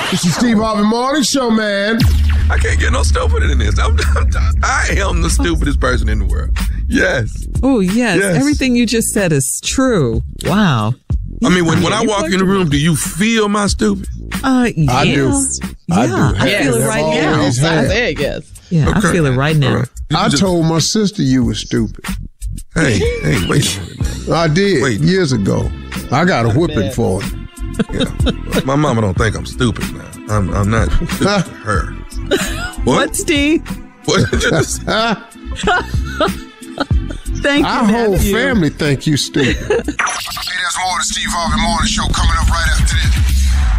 It's the Steve Harvey Morning Show, man. I can't get no stupider than this. I am the stupidest person in the world. Yes. Oh, yes. Everything you just said is true. Wow. I mean, when I walk in the room, do you feel my stupid? Yeah. I do. I do. I feel it right now. I said yes. Yeah, okay. I feel it right now. Right. I told my sister you were stupid. Hey, wait a minute, man. I did years ago. I got a whipping for it. Yeah. My mama don't think I'm stupid now. I'm not stupid to her. What, Steve? What did you just Thank you, Our whole nephew. family think you stupid. Hey, there's more of the Steve Harvey Morning Show coming up right after this.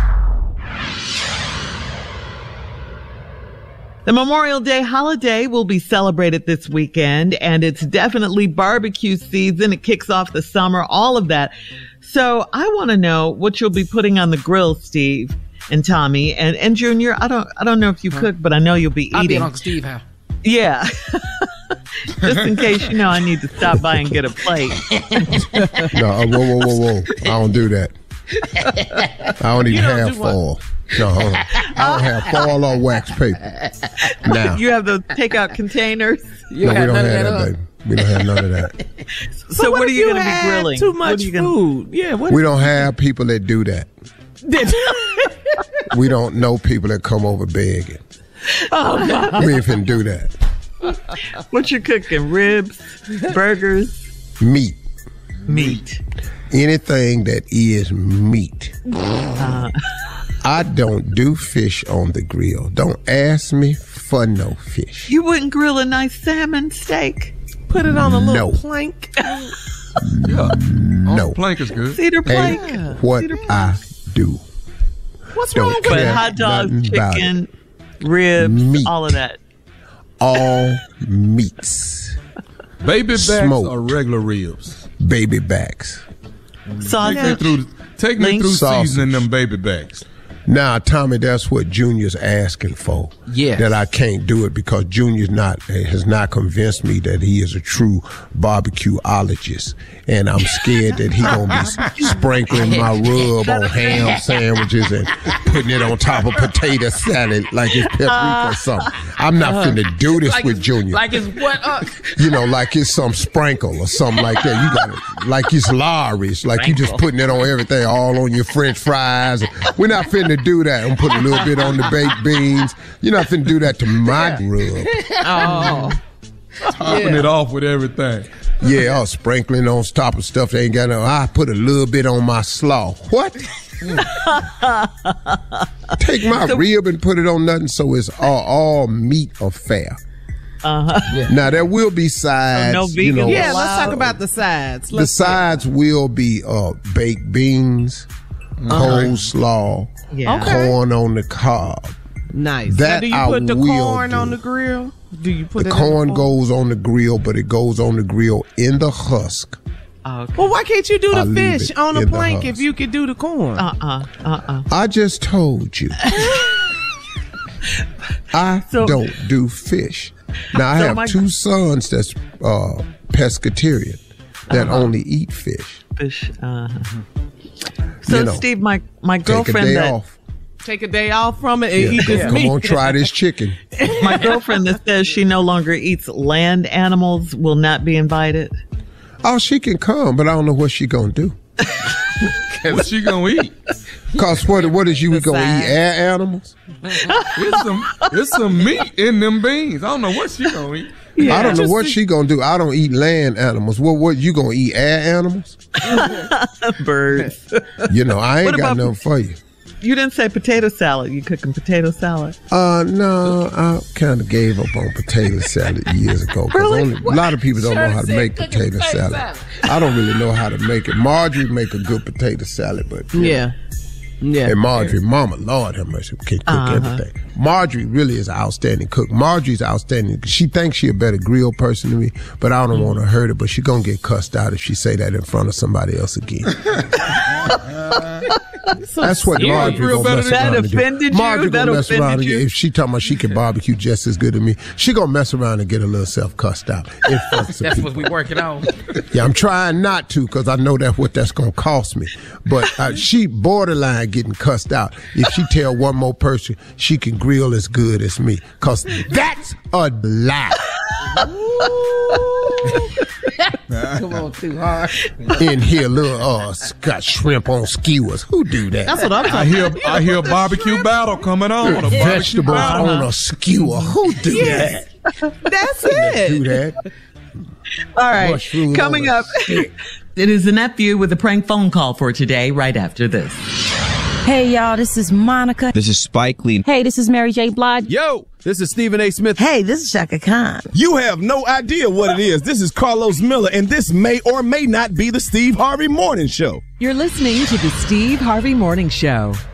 The Memorial Day holiday will be celebrated this weekend, and it's definitely barbecue season. It kicks off the summer, all of that. So I want to know what you'll be putting on the grill, Steve and Tommy and Junior. I don't know if you cook, but I know you'll be eating. I'll be at Uncle Steve house. Yeah. Just in case, I need to stop by and get a plate. No, whoa. I don't do that. I don't even have foil. No, I don't have foil or wax paper. Now. You have the takeout containers? No, we don't have that, baby. We don't have none of that. So what are you going to be grilling? Too much food. Yeah. We don't have people that do that. We don't know people that come over begging. Oh, no. We ain't finna do that. What you cooking? Ribs? Burgers? Meat. Anything that is meat. I don't do fish on the grill. Don't ask me for no fish. You wouldn't grill a nice salmon steak? Put it on a little plank. No. Plank is good. Cedar plank? Ain't what I do. What's Don't wrong with But care hot dogs, nothing about chicken, ribs, Meat. all of that. All meats. Baby backs Smoked. or regular ribs? Baby backs. Sausage. Take me through Sausage. seasoning them baby backs. Now, Tommy, that's what Junior's asking for. Yes. That I can't do it because Junior's has not convinced me that he is a true barbecueologist. And I'm scared that he gonna be sprinkling my rub on ham sandwiches and putting it on top of potato salad like it's paprika or something. I'm not finna do this with Junior. Like it's what? Like it's some sprinkle or something like that. You got it like it's Lawry's, like you just putting it on everything, all on your French fries. We're not finna do that. I'm putting a little bit on the baked beans. You're not finna do that to my rub. Oh. Topping it off with everything. Yeah, all sprinkling on top of stuff they ain't got no. I put a little bit on my slaw. What? Take my rib and put it on nothing, so it's all meat affair. Yeah. Now there will be sides. no vegan Yeah, let's talk about the sides. The sides will be baked beans, coleslaw, corn on the cob. Nice. That now, do you I put the will corn do. on the grill? Do you put The it corn in the goes on the grill, but it goes on the grill in the husk. Okay. Well, why can't you do I the leave fish it on in a the plank husk. if you could do the corn? I just told you. I don't do fish. Now, I have two sons that's pescatarian that only eat fish. Fish. So, Steve, my girlfriend take a day that off. Take a day off from it and eat this Come meat. on, try this chicken. my girlfriend that says she no longer eats land animals will not be invited. Oh, she can come, but I don't know what she gonna do. What she gonna eat? Cause what is you gonna eat? Air animals? It's some meat in them beans. I don't know what she gonna eat. Yeah. I don't know what she gonna do. I don't eat land animals. What you gonna eat? Air animals? Birds. I ain't What got about- nothing for you. You didn't say potato salad. You cooking potato salad? No, I kind of gave up on potato salad years ago. Really? A lot of people don't know how to make potato salad. I don't really know how to make it. Marjorie make a good potato salad, but Yeah. and Marjorie, Mama, Lord have mercy, can cook everything. Marjorie really is an outstanding cook. Marjorie's outstanding. She thinks she a better grill person than me, but I don't want to hurt her. But she gonna get cussed out if she say that in front of somebody else again. That's what Yeah, Marjorie real gonna better mess than- around That and do. offended you? Marjorie That gonna mess offended around and you? if she talking about she can barbecue just as good as me, she gonna mess around and get a little self-cussed out. It fucks the That's people. what we working on. Yeah, I'm trying not to because I know that's what that's gonna cost me. But she borderline getting cussed out if she tell one more person she can grill as good as me, because that's a lie. Come on, too hard. In here, little got shrimp on skewers. Who do that? That's what I'm talking I hear a barbecue battle coming on. A barbecue Vegetables battle. on a skewer. Who do that? That's Do it. that? All right. Mushroom Coming on a up, it is the nephew with a prank phone call for today, right after this. Hey, y'all, this is Monica. This is Spike Lee. Hey, this is Mary J. Blige. Yo, this is Stephen A. Smith. Hey, this is Shaka Khan. You have no idea what it is. This is Carlos Miller, and this may or may not be the Steve Harvey Morning Show. You're listening to the Steve Harvey Morning Show.